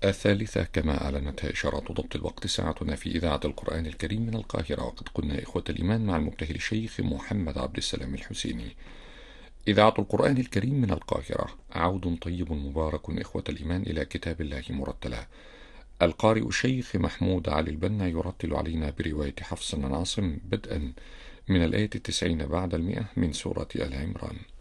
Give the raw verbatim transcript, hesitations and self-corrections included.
الثالثة كما أعلنتها إشارات ضبط الوقت. ساعتنا في إذاعة القرآن الكريم من القاهرة، وقد كنا إخوة الإيمان مع المبتهل الشيخ محمد عبد السلام الحسيني. إذاعة القرآن الكريم من القاهرة، عود طيب مبارك إخوة الإيمان إلى كتاب الله مرتلا. القارئ الشيخ محمود علي البنا يرتل علينا برواية حفص بن عاصم بدءا من الآية التسعين بعد المئة من سورة آل عمران.